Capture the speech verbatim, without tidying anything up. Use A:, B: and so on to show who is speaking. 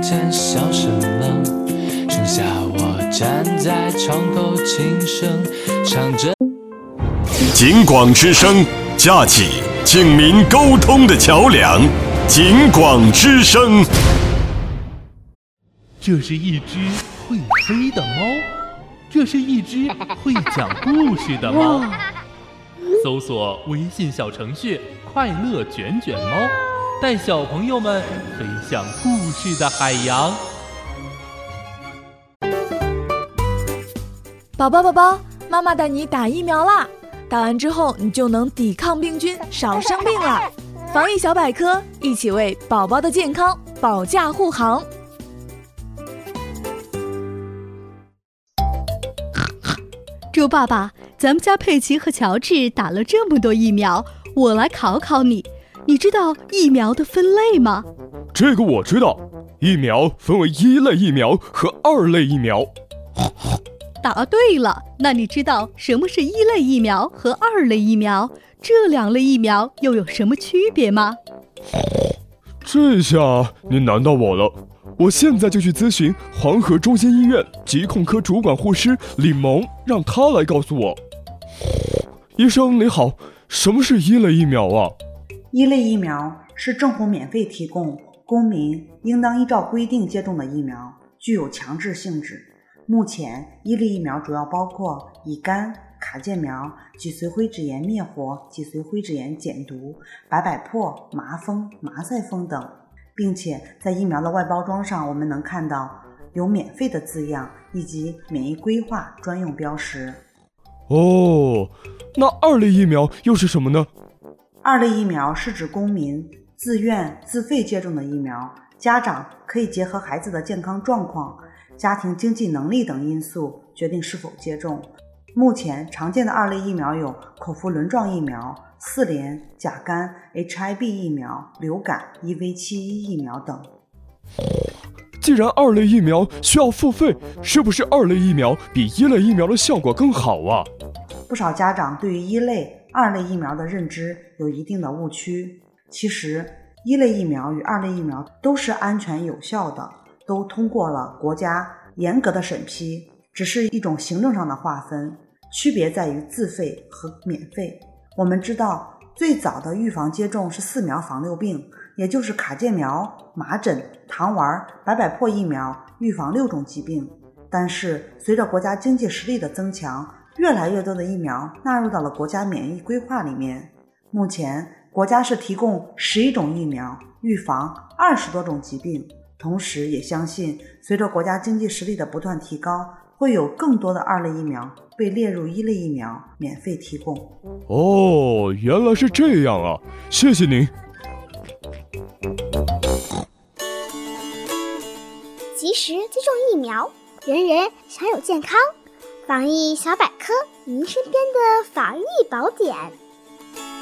A: 天消失了，剩下我站在窗口轻声唱着。
B: 警广之声，架起警民沟通的桥梁。警广之声。
C: 这是一只会飞的猫，这是一只会讲故事的猫。搜索微信小程序快乐卷卷猫，带小朋友们飞向故事的海洋。
D: 宝宝宝宝，妈妈带你打疫苗啦！打完之后你就能抵抗病菌，少生病了。防疫小百科，一起为宝宝的健康保驾护航。
E: 猪爸爸，咱们家佩奇和乔治打了这么多疫苗，我来考考你，你知道疫苗的分类吗？
F: 这个我知道，疫苗分为一类疫苗和二类疫苗。
E: 答对了，那你知道什么是一类疫苗和二类疫苗？这两类疫苗又有什么区别吗？
F: 这下你难到我了，我现在就去咨询黄河中心医院疾控科主管护师李萌，让他来告诉我。医生你好，什么是一类疫苗啊？
G: 一类疫苗是政府免费提供，公民应当依照规定接种的疫苗，具有强制性质。目前一类疫苗主要包括乙肝、卡介苗、脊髓灰质炎灭活、脊髓灰质炎减毒、白百破、麻风、麻赛风等，并且在疫苗的外包装上我们能看到有免费的字样以及免疫规划专用标识。
F: 哦，那二类疫苗又是什么呢？
G: 二类疫苗是指公民自愿自费接种的疫苗，家长可以结合孩子的健康状况、家庭经济能力等因素决定是否接种。目前常见的二类疫苗有口服轮状疫苗、四联、甲肝、H I V 疫苗、流感、E V 七十一 疫苗等。
F: 既然二类疫苗需要付费，是不是二类疫苗比一类疫苗的效果更好啊？
G: 不少家长对于一类、二类疫苗的认知有一定的误区。其实一类疫苗与二类疫苗都是安全有效的，都通过了国家严格的审批，只是一种行政上的划分，区别在于自费和免费。我们知道最早的预防接种是四苗防六病，也就是卡介苗、麻疹、糖丸、白百破疫苗，预防六种疾病。但是随着国家经济实力的增强，越来越多的疫苗纳入到了国家免疫规划里面。目前国家是提供十一种疫苗，预防二十多种疾病，同时也相信随着国家经济实力的不断提高，会有更多的二类疫苗被列入一类疫苗免费提供。
F: 哦，原来是这样啊，谢谢您。
H: 及时接种疫苗，人人享有健康。防疫小百科，您身边的防疫宝典。